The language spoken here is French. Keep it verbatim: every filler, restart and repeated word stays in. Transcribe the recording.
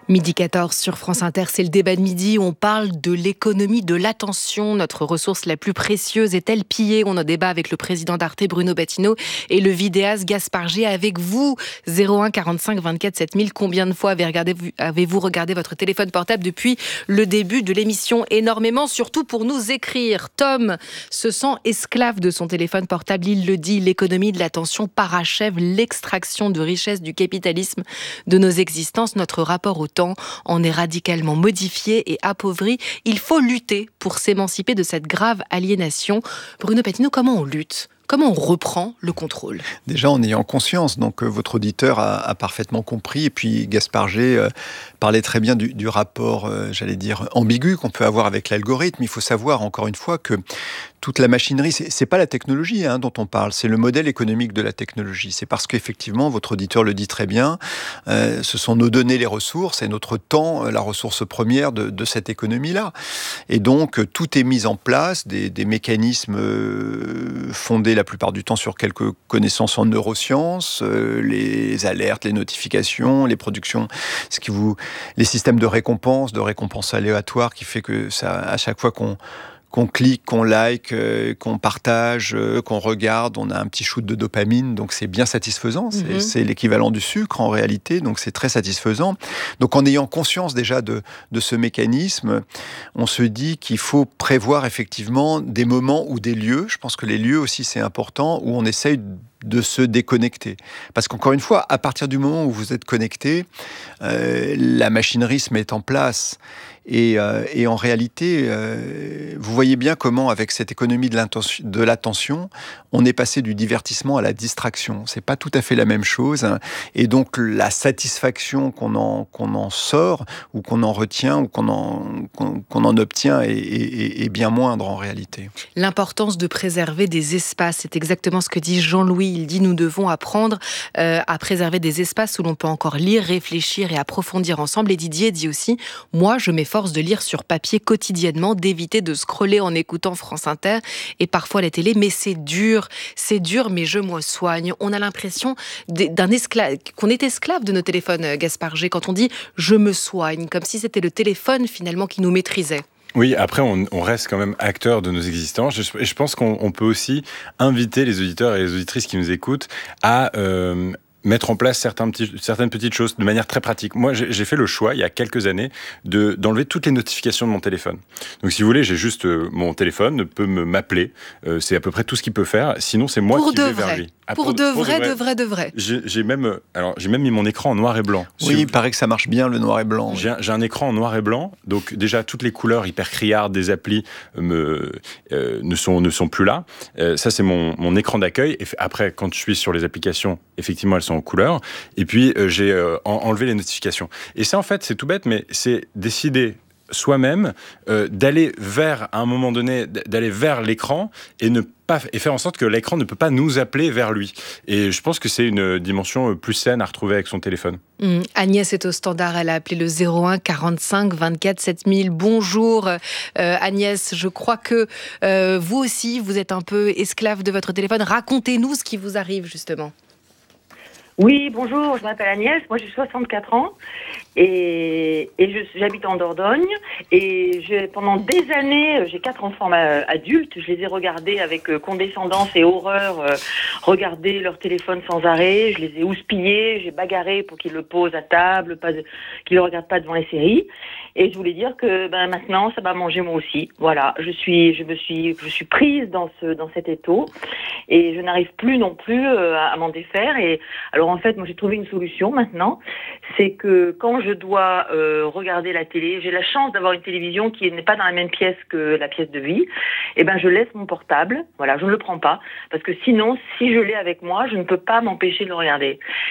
Midi quatorze sur France Inter, c'est le débat de midi. On parle de l'économie de l'attention. Notre ressource la plus précieuse est-elle pillée? On en débat avec le président d'Arte, Bruno Battino, et le vidéaste Gaspard G. Avec vous, zéro un quarante-cinq vingt-quatre sept mille. Combien de fois avez regardé, avez-vous regardé votre téléphone portable depuis le début de l'émission? Énormément, surtout pour nous écrire. Tom se sent esclave de son téléphone portable. Il le dit, l'économie de l'attention parachève l'extraction de richesse du capitalisme de nos existences. Notre rapport au temps en est radicalement modifié et appauvri. Il faut lutter pour s'émanciper de cette grave aliénation. Bruno Battino, comment on lutte ? Comment on reprend le contrôle? Déjà en ayant conscience, donc euh, votre auditeur a, a parfaitement compris, et puis Gaspard G euh, parlait très bien du, du rapport, euh, j'allais dire, ambigu qu'on peut avoir avec l'algorithme. Il faut savoir, encore une fois, que toute la machinerie, c'est, c'est pas la technologie hein, dont on parle, c'est le modèle économique de la technologie. C'est parce qu'effectivement, votre auditeur le dit très bien, euh, ce sont nos données les ressources, et notre temps euh, la ressource première de, de cette économie-là. Et donc, euh, tout est mis en place, des, des mécanismes euh, fondés la plupart du temps sur quelques connaissances en neurosciences, euh, les alertes, les notifications, les productions, ce qui vous, les systèmes de récompense, de récompense aléatoire, qui fait que ça, à chaque fois qu'on qu'on clique, qu'on like, euh, qu'on partage, euh, qu'on regarde, on a un petit shoot de dopamine, donc c'est bien satisfaisant. C'est, mm-hmm. c'est l'équivalent du sucre en réalité, donc c'est très satisfaisant. Donc en ayant conscience déjà de, de ce mécanisme, on se dit qu'il faut prévoir effectivement des moments ou des lieux, je pense que les lieux aussi c'est important, où on essaye de se déconnecter. Parce qu'encore une fois, à partir du moment où vous êtes connecté, euh, la machinerie se met en place. Et, euh, et en réalité, euh, vous voyez bien comment, avec cette économie de, de l'attention, on est passé du divertissement à la distraction. C'est pas tout à fait la même chose. Hein. Et donc, la satisfaction qu'on en, qu'on en sort, ou qu'on en retient, ou qu'on en, qu'on, qu'on en obtient est, est, est bien moindre en réalité. L'importance de préserver des espaces, c'est exactement ce que dit Jean-Louis. Il dit nous devons apprendre euh, à préserver des espaces où l'on peut encore lire, réfléchir et approfondir ensemble. Et Didier dit aussi, moi je m'efforce de lire sur papier quotidiennement, d'éviter de scroller en écoutant France Inter et parfois la télé, mais c'est dur, c'est dur, mais je me soigne. On a l'impression d'un esclave, qu'on est esclave de nos téléphones, Gaspard G, quand on dit je me soigne, comme si c'était le téléphone finalement qui nous maîtrisait. Oui, après, on, on reste quand même acteur de nos existences. Et je pense qu'on on peut aussi inviter les auditeurs et les auditrices qui nous écoutent à euh, mettre en place certains petits, certaines petites choses de manière très pratique. Moi, j'ai, j'ai fait le choix, il y a quelques années, de, d'enlever toutes les notifications de mon téléphone. Donc, si vous voulez, j'ai juste euh, mon téléphone peut me, m'appeler. Euh, c'est à peu près tout ce qu'il peut faire. Sinon, c'est moi pour qui vais vrai. vers lui. Ah, pour, pour, de, pour vrai, de vrai, de vrai, de vrai. J'ai, j'ai, même, alors, j'ai même mis mon écran en noir et blanc. Oui, si il paraît que ça marche bien, le noir et blanc. J'ai, j'ai un écran en noir et blanc. Donc, déjà, toutes les couleurs hyper criardes des applis me, euh, ne, sont, ne sont plus là. Euh, ça, c'est mon, mon écran d'accueil. Et après, quand je suis sur les applications, effectivement, elles sont en couleur. Et puis, euh, j'ai euh, enlevé les notifications. Et ça, en fait, c'est tout bête, mais c'est décider soi-même euh, d'aller vers, à un moment donné, d'aller vers l'écran et ne pas et faire en sorte que l'écran ne peut pas nous appeler vers lui. Et je pense que c'est une dimension plus saine à retrouver avec son téléphone. Mmh. Agnès est au standard, elle a appelé le zéro un quarante-cinq vingt-quatre sept mille. Bonjour euh, Agnès, je crois que euh, vous aussi, vous êtes un peu esclave de votre téléphone. Racontez-nous ce qui vous arrive justement. Oui, bonjour, je m'appelle Agnès, moi j'ai soixante-quatre ans et, et je, j'habite en Dordogne et j'ai, pendant des années, j'ai quatre enfants euh, adultes, je les ai regardés avec euh, condescendance et horreur, euh, regarder leur téléphone sans arrêt, je les ai houspillés, j'ai bagarré pour qu'ils le posent à table, pas de, qu'ils ne le regardent pas devant les séries et je voulais dire que ben, maintenant ça m'a mangé moi aussi, voilà, je suis, je me suis, je suis prise dans, ce, dans cet étau et je n'arrive plus non plus euh, à, à m'en défaire et alors en fait, moi j'ai trouvé une solution maintenant, c'est que quand je dois euh, regarder la télé, j'ai la chance d'avoir une télévision qui n'est pas dans la même pièce que la pièce de vie, et ben je laisse mon portable, voilà, je ne le prends pas, parce que sinon, si je l'ai avec moi, je ne peux pas m'empêcher de le regarder.